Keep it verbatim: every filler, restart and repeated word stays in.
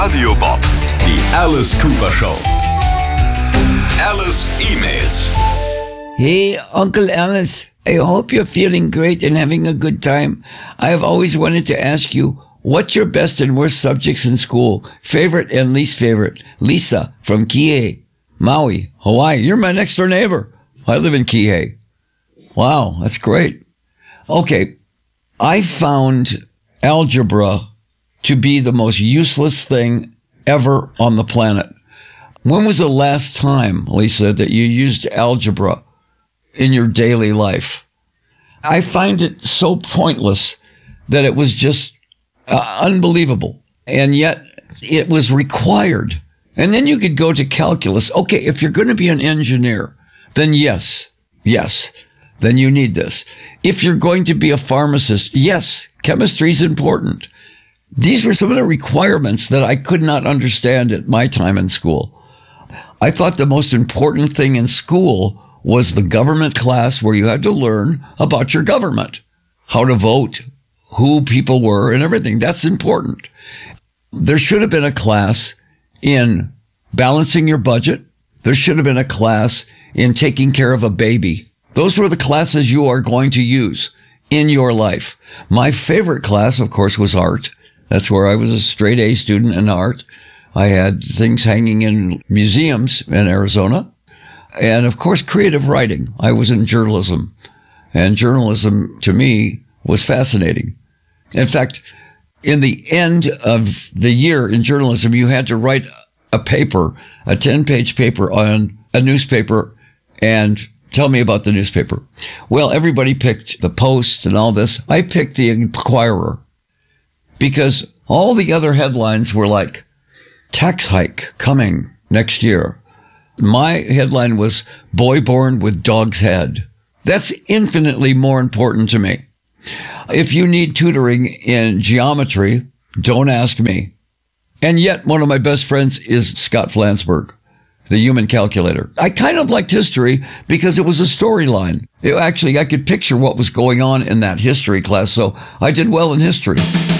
Radio Bob, die Alice Cooper Show. Alice E-Mails. Hey, Uncle Alice, I hope you're feeling great and having a good time. I have always wanted to ask you, what's your best and worst subjects in school? Favorite and least favorite? Lisa from Kihei, Maui, Hawaii. You're my next door neighbor. I live in Kihei. Wow, that's great. Okay, I found algebra to be the most useless thing ever on the planet. When was the last time, Lisa, that you used algebra in your daily life? I find it so pointless that it was just uh, unbelievable. And yet it was required. And then you could go to calculus. Okay, if you're going to be an engineer, then yes, yes, then you need this. If you're going to be a pharmacist, yes, chemistry is important. These were some of the requirements that I could not understand at my time in school. I thought the most important thing in school was the government class where you had to learn about your government, how to vote, who people were, and everything. That's important. There should have been a class in balancing your budget. There should have been a class in taking care of a baby. Those were the classes you are going to use in your life. My favorite class, of course, was art. That's where I was a straight A student in art. I had things hanging in museums in Arizona. And of course, creative writing. I was in journalism. And journalism, to me, was fascinating. In fact, in the end of the year in journalism, you had to write a paper, a ten-page paper on a newspaper, and tell me about the newspaper. Well, everybody picked the Post and all this. I picked the Inquirer because all the other headlines were like, tax hike coming next year. My headline was, boy born with dog's head. That's infinitely more important to me. If you need tutoring in geometry, don't ask me. And yet, one of my best friends is Scott Flansburgh, the human calculator. I kind of liked history because it was a storyline. Actually, I could picture what was going on in that history class, so I did well in history.